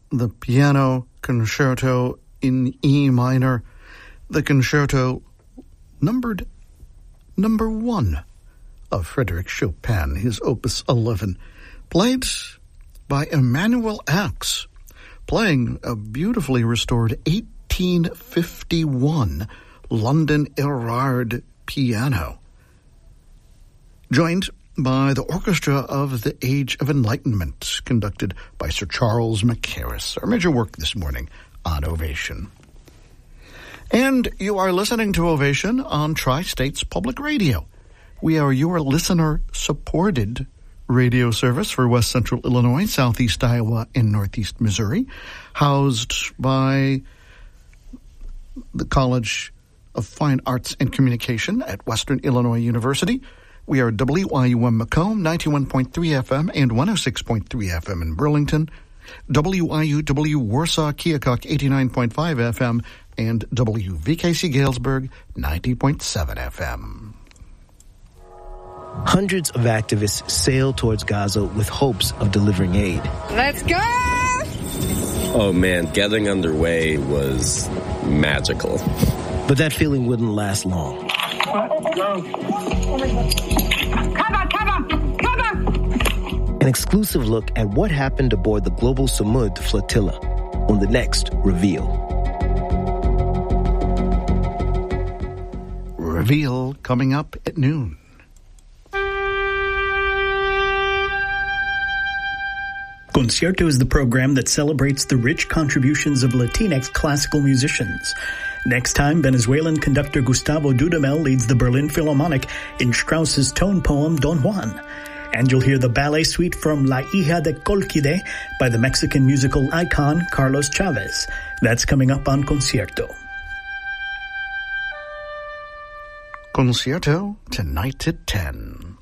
the Piano Concerto in E minor, the concerto numbered number 1 of Frédéric Chopin, his Opus 11, played by Emmanuel Ax, playing a beautifully restored 1851 London Erard piano, joined by the Orchestra of the Age of Enlightenment, conducted by Sir Charles Mackerras. Our major work this morning on Ovation. And you are listening to Ovation on Tri-States Public Radio. We are your listener-supported radio service for West Central Illinois, Southeast Iowa, and Northeast Missouri, housed by the College of Fine Arts and Communication at Western Illinois University. We are WIUM Macomb, 91.3 FM and 106.3 FM in Burlington, WIUW Warsaw Keokuk, 89.5 FM, and WVKC Galesburg, 90.7 FM. Hundreds of activists sailed towards Gaza with hopes of delivering aid. Let's go! Oh man, getting underway was magical. But that feeling wouldn't last long. An exclusive look at what happened aboard the Global Samud flotilla on the next Reveal. Reveal coming up at noon. Concierto is the program that celebrates the rich contributions of Latinx classical musicians. Next time, Venezuelan conductor Gustavo Dudamel leads the Berlin Philharmonic in Strauss's tone poem Don Juan. And you'll hear the ballet suite from La Hija de Colquide by the Mexican musical icon Carlos Chavez. That's coming up on Concierto. Concierto tonight at 10.